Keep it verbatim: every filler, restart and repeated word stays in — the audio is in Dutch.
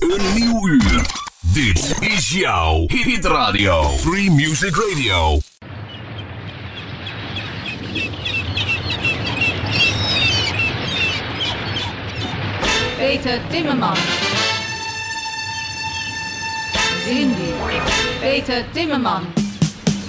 Een nieuw uur. Dit is jouw Hit Radio. Free Music Radio. Peter Timmerman. Cindy. Peter Timmerman.